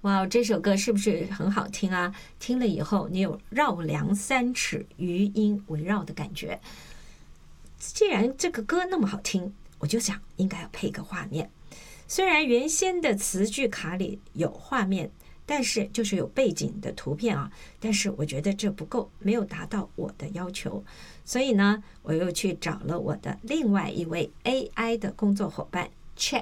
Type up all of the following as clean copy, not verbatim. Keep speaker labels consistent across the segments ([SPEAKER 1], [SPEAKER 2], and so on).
[SPEAKER 1] 哇，这首歌是不是很好听啊？听了以后，你有绕梁三尺，余音围绕的感觉。既然这个歌那么好听，我就想应该要配个画面。虽然原先的词句卡里有画面，但是就是有背景的图片啊，但是我觉得这不够，没有达到我的要求。所以呢，我又去找了我的另外一位 AI 的工作伙伴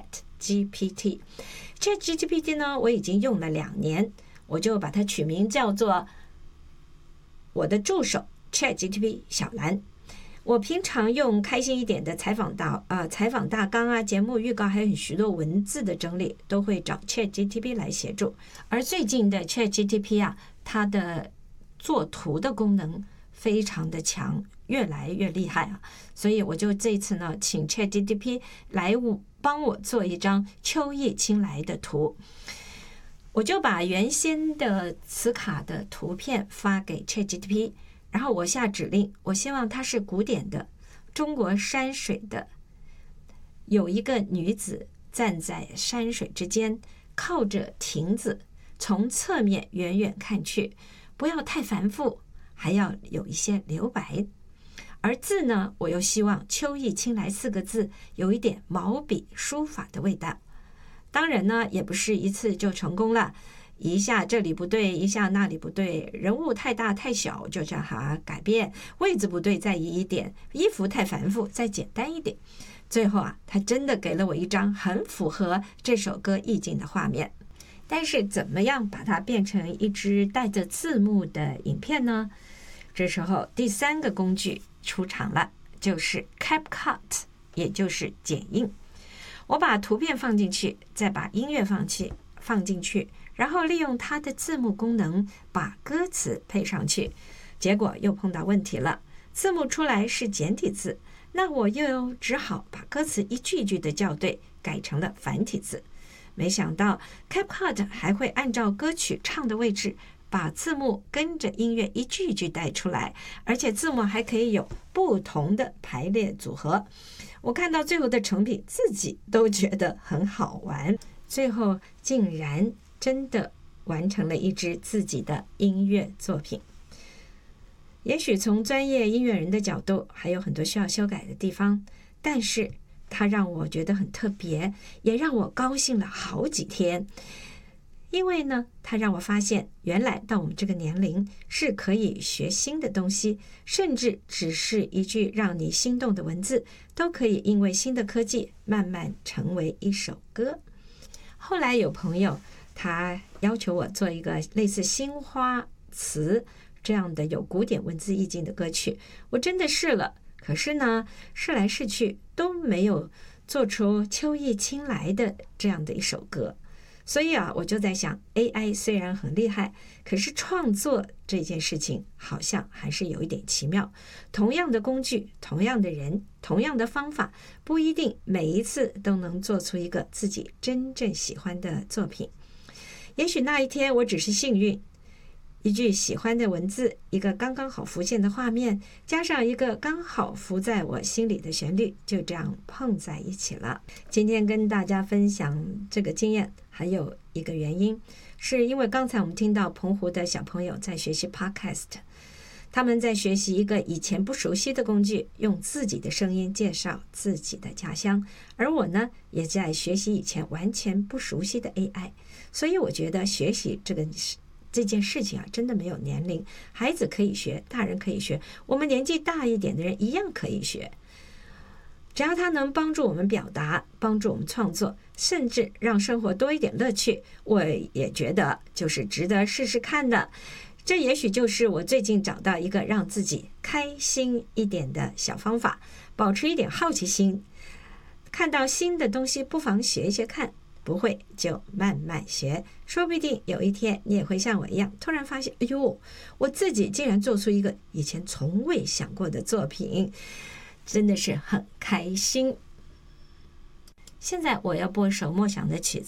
[SPEAKER 1] ChatGPT。ChatGPT 呢，我已经用了2年，我就把它取名叫做我的助手 ChatGPT 小蓝。我平常用开心一点的采访大纲啊、节目预告，还有许多文字的整理，都会找 ChatGPT 来协助。而最近的 ChatGPT 啊，它的做图的功能非常的强，越来越厉害啊！所以我就这次呢，请 ChatGPT 来帮我做一张秋意清来的图。我就把原先的词卡的图片发给 ChatGPT， 然后我下指令，我希望它是古典的中国山水的，有一个女子站在山水之间，靠着亭子，从侧面远远看去，不要太繁复，还要有一些留白。而字呢，我又希望秋意清来4个字有一点毛笔书法的味道。当然呢，也不是一次就成功了，一下这里不对，一下那里不对，人物太大太小就叫它改变，位置不对再移一点，衣服太繁复再简单一点。最后啊，他真的给了我一张很符合这首歌意境的画面。但是怎么样把它变成一支带着字幕的影片呢？这时候第3个工具出场了，就是 CapCut， 也就是剪映。我把图片放进去，再把音乐放进去，然后利用它的字幕功能把歌词配上去。结果又碰到问题了，字幕出来是简体字，那我又只好把歌词一句一句的校对，改成了繁体字。没想到 CapCut 还会按照歌曲唱的位置，把字幕跟着音乐一句一句带出来，而且字幕还可以有不同的排列组合。我看到最后的成品，自己都觉得很好玩。最后竟然真的完成了一支自己的音乐作品。也许从专业音乐人的角度，还有很多需要修改的地方，但是它让我觉得很特别，也让我高兴了好几天。因为呢，它让我发现原来到我们这个年龄是可以学新的东西，甚至只是一句让你心动的文字，都可以因为新的科技慢慢成为一首歌。后来有朋友他要求我做一个类似新花词这样的有古典文字意境的歌曲，我真的试了，可是呢，试来试去都没有做出秋意清来的这样的一首歌。所以啊，我就在想 AI 虽然很厉害，可是创作这件事情好像还是有一点奇妙。同样的工具，同样的人，同样的方法，不一定每一次都能做出一个自己真正喜欢的作品。也许那一天我只是幸运，一句喜欢的文字，一个刚刚好浮现的画面，加上一个刚好浮在我心里的旋律，就这样碰在一起了。今天跟大家分享这个经验，还有一个原因，是因为刚才我们听到澎湖的小朋友在学习 Podcast， 他们在学习一个以前不熟悉的工具，用自己的声音介绍自己的家乡。而我呢，也在学习以前完全不熟悉的 AI。所以我觉得学习这件事情啊，真的没有年龄，孩子可以学，大人可以学，我们年纪大一点的人一样可以学。只要它能帮助我们表达，帮助我们创作，甚至让生活多一点乐趣，我也觉得就是值得试试看的。这也许就是我最近找到一个让自己开心一点的小方法，保持一点好奇心，看到新的东西不妨学一学看，不会就慢慢学，说不定有一天你也会像我一样，突然发现，哎呦，我自己竟然做出一个以前从未想过的作品，真的是很开心。现在我要播首默想的曲子。